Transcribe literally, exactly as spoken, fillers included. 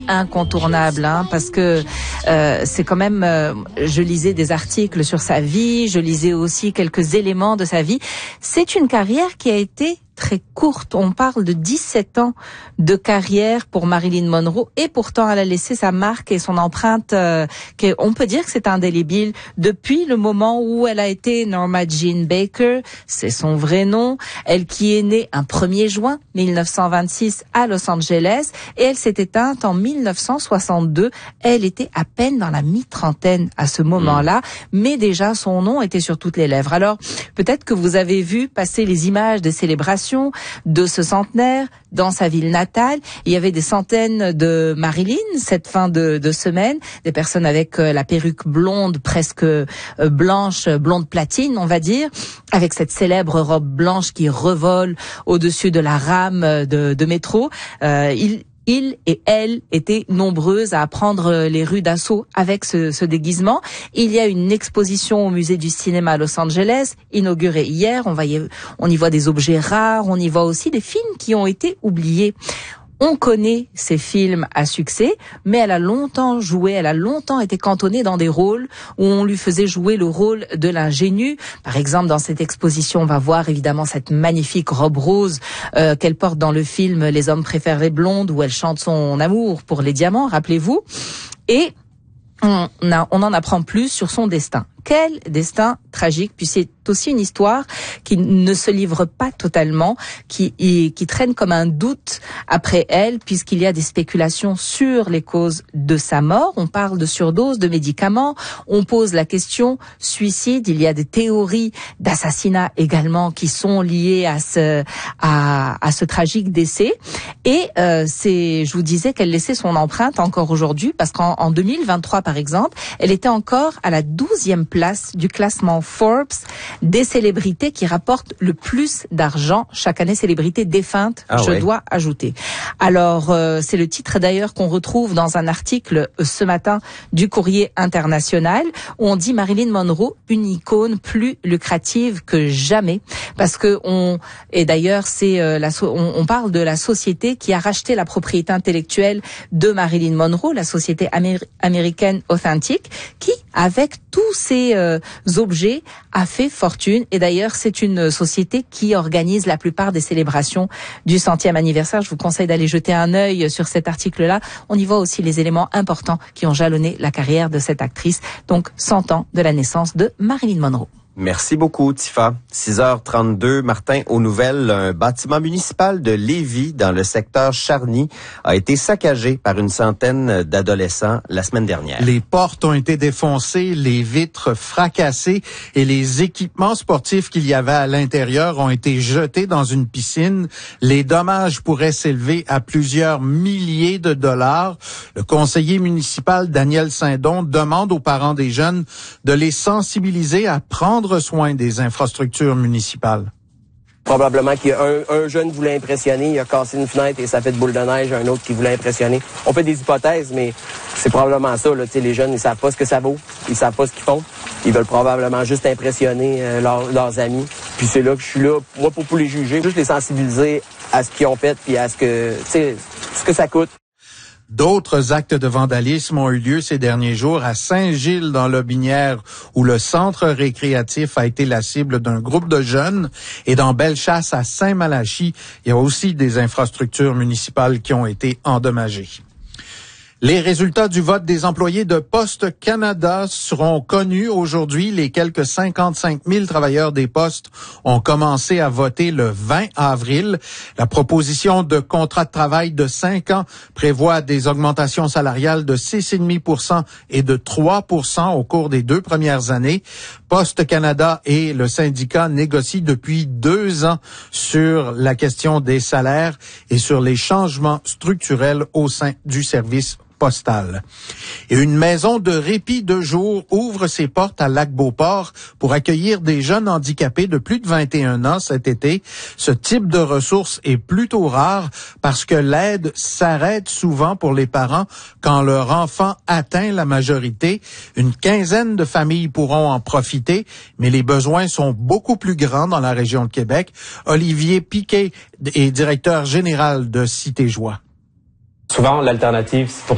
Incontournable, hein, parce que euh, c'est quand même, euh, je lisais des articles sur sa vie, je lisais aussi quelques éléments de sa vie. C'est une carrière qui a été très courte. On parle de dix-sept ans de carrière pour Marilyn Monroe et pourtant elle a laissé sa marque et son empreinte, euh, que on peut dire que c'est indélébile depuis le moment où elle a été Norma Jean Baker, c'est son vrai nom, elle qui est née un premier juin mille neuf cent vingt-six à Los Angeles et elle s'est éteinte en mille neuf cent soixante-deux. Elle était à peine dans la mi-trentaine à ce moment-là, mais déjà son nom était sur toutes les lèvres. Alors peut-être que vous avez vu passer les images des célébrations de ce centenaire dans sa ville natale. Il y avait des centaines de Marilyn cette fin de, de semaine, des personnes avec euh, la perruque blonde, presque euh, blanche, blonde platine, on va dire, avec cette célèbre robe blanche qui revole au-dessus de la rame de, de métro. Euh, il Il et elle étaient nombreuses à prendre les rues d'assaut avec ce, ce déguisement. Il y a une exposition au musée du cinéma à Los Angeles, inaugurée hier. On, va y, on y voit des objets rares, on y voit aussi des films qui ont été oubliés. On connaît ces films à succès, mais elle a longtemps joué, elle a longtemps été cantonnée dans des rôles où on lui faisait jouer le rôle de l'ingénue. Par exemple, dans cette exposition, on va voir évidemment cette magnifique robe rose euh, qu'elle porte dans le film Les hommes préfèrent les blondes, où elle chante son amour pour les diamants, rappelez-vous. Et on, a, on en apprend plus sur son destin. Quel destin tragique, puis c'est aussi une histoire qui ne se livre pas totalement, qui, qui traîne comme un doute après elle, puisqu'il y a des spéculations sur les causes de sa mort. On parle de surdose de médicaments, on pose la question suicide, il y a des théories d'assassinat également qui sont liées à ce, à, à ce tragique décès. Et euh, c'est, je vous disais qu'elle laissait son empreinte encore aujourd'hui, parce qu'en en deux mille vingt-trois, par exemple, elle était encore à la douzième place du classement Forbes des célébrités qui rapportent le plus d'argent chaque année, célébrités défuntes, ah je ouais. dois ajouter. Alors, euh, c'est le titre d'ailleurs qu'on retrouve dans un article euh, ce matin du Courrier International où on dit Marilyn Monroe, une icône plus lucrative que jamais, parce que on et d'ailleurs c'est euh, la on, on parle de la société qui a racheté la propriété intellectuelle de Marilyn Monroe, la société améri- américaine Authentic, qui avec tous ces euh, objets a fait fortune. Et d'ailleurs, c'est une société qui organise la plupart des célébrations du centième anniversaire. Je vous conseille d'aller jeter un œil sur cet article-là. On y voit aussi les éléments importants qui ont jalonné la carrière de cette actrice. Donc, cent ans de la naissance de Marilyn Monroe. Merci beaucoup, Tifa. six heures trente-deux, Martin, aux nouvelles, un bâtiment municipal de Lévis, dans le secteur Charny, a été saccagé par une centaine d'adolescents la semaine dernière. Les portes ont été défoncées, les vitres fracassées et les équipements sportifs qu'il y avait à l'intérieur ont été jetés dans une piscine. Les dommages pourraient s'élever à plusieurs milliers de dollars. Le conseiller municipal Daniel Saint-Don demande aux parents des jeunes de les sensibiliser à prendre soin des infrastructures municipales. Probablement qu'il y a un, un jeune qui voulait impressionner, il a cassé une fenêtre et ça fait de boule de neige, un autre qui voulait impressionner. On fait des hypothèses, mais c'est probablement ça. Là. Les jeunes, ils savent pas ce que ça vaut, ils savent pas ce qu'ils font. Ils veulent probablement juste impressionner euh, leur, leurs amis. Puis c'est là que je suis là, moi, pour, pour les juger, juste les sensibiliser à ce qu'ils ont fait puis à ce que, ce que ça coûte. D'autres actes de vandalisme ont eu lieu ces derniers jours à Saint-Gilles, dans l'Aubinière, où le centre récréatif a été la cible d'un groupe de jeunes. Et dans Bellechasse, à Saint-Malachie, il y a aussi des infrastructures municipales qui ont été endommagées. Les résultats du vote des employés de Poste Canada seront connus aujourd'hui. Les quelques cinquante-cinq mille travailleurs des postes ont commencé à voter le vingt avril. La proposition de contrat de travail de cinq ans prévoit des augmentations salariales de six virgule cinq pour cent et de trois pour cent au cours des deux premières années. Poste Canada et le syndicat négocient depuis deux ans sur la question des salaires et sur les changements structurels au sein du service postal. Et une maison de répit de jour ouvre ses portes à Lac-Beauport pour accueillir des jeunes handicapés de plus de vingt et un ans cet été. Ce type de ressource est plutôt rare parce que l'aide s'arrête souvent pour les parents quand leur enfant atteint la majorité. Une quinzaine de familles pourront en profiter, mais les besoins sont beaucoup plus grands dans la région de Québec. Olivier Piquet est directeur général de Cité Joie. Souvent, l'alternative, c'est pour